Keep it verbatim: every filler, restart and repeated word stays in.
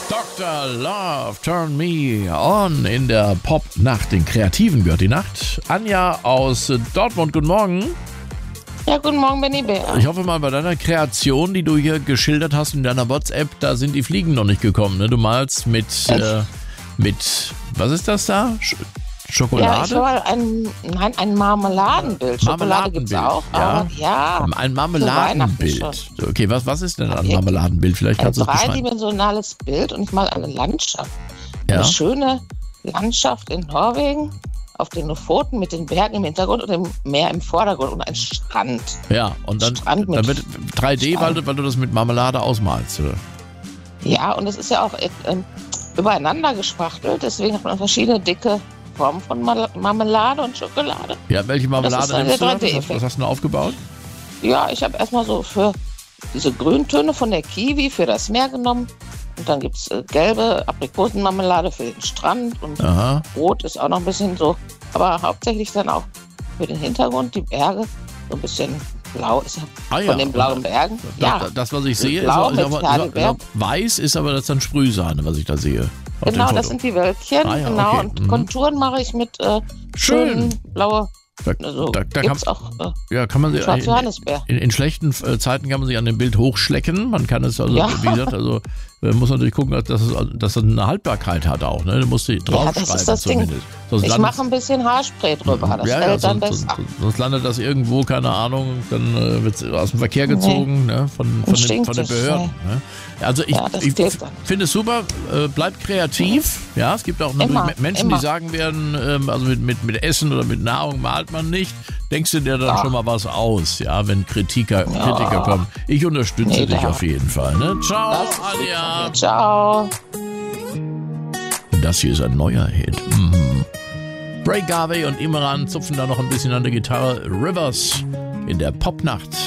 Doktor Love, Turn Me On in der Pop-Nacht. Den Kreativen gehört die Nacht. Anja aus Dortmund, guten Morgen. Ja, guten Morgen, Benny Bär. Ich hoffe mal, bei deiner Kreation, die du hier geschildert hast in deiner WhatsApp, da sind die Fliegen noch nicht gekommen. Ne? Du malst mit, äh, mit, was ist das da? Sch- Schokolade? Ja, ich habe ein, nein, ein Marmeladenbild. Schokolade gibt es auch, ja. aber ja. Ein Marmeladenbild. Okay, was, was ist denn ein Marmeladenbild? Vielleicht Ein kannst du es beschreiben. dreidimensionales Bild und ich mal eine Landschaft. Ja. Eine schöne Landschaft in Norwegen, auf den Lofoten mit den Bergen im Hintergrund und dem Meer im Vordergrund und ein Strand. Ja, und dann, Strand mit dann wird drei D, weil du, Strand. weil du das mit Marmelade ausmalst, oder? Ja, und es ist ja auch äh, übereinander gespachtelt, deswegen hat man verschiedene dicke Formen von Mal- Marmelade und Schokolade. Ja, welche Marmelade Das ist nimmst du der da? Was hast, drei D-Effekt. was hast du denn aufgebaut? Ja, ich habe erstmal so für diese Grüntöne von der Kiwi für das Meer genommen. Und dann gibt es äh, gelbe Aprikosenmarmelade für den Strand. Und Aha. rot ist auch noch ein bisschen so. Aber hauptsächlich dann auch für den Hintergrund, die Berge. So ein bisschen blau ist ja Ah, ja. von den blauen Bergen. Das, Ja, das, was ich sehe, ist, Blau ist, mit aber, ist, Heidelbeer. aber weiß ist aber das dann Sprühsahne, was ich da sehe. Auf genau, dem das Foto. sind die Wölkchen. Ah, ja, genau. okay. Und Mhm. Konturen mache ich mit äh, Schön. schönen blaue. Da, Also da, da gibt's kann, auch äh, ja, kann man sich schwarze in, Johannisbeer. in, in schlechten äh, Zeiten kann man sich an dem Bild hochschlecken. Man kann es also, Ja. wie gesagt, also äh, muss natürlich gucken, dass es, dass es eine Haltbarkeit hat auch. Ne? Du musst die Ja, draufschreiben das ist das Ding. zumindest. Sonst Ich landet- mache ein bisschen Haarspray drüber. Das ja, fällt ja, dann sonst, besser. sonst, sonst landet das irgendwo, keine Ahnung, dann äh, wird es aus dem Verkehr gezogen, ne? von, von, den, stinkt von den es, Behörden. Ne? Also ich, Ja, das ich klebt dann. finde es super, äh, bleibt kreativ. Ja, es gibt auch natürlich Immer, Me- Menschen, immer. die sagen werden, ähm, also mit, mit, mit Essen oder mit Nahrung malt man nicht. Denkst du dir dann Ja. schon mal was aus, ja, wenn Kritiker, Kritiker kommen? Ich unterstütze Nee, dich da- auf jeden Fall. Ne? Ciao, Das ist lieb Anja. von mir. Ciao. Das hier ist ein neuer Hit. Mhm. Bray Garvey und Imran zupfen da noch ein bisschen an der Gitarre. Rivers in der Popnacht.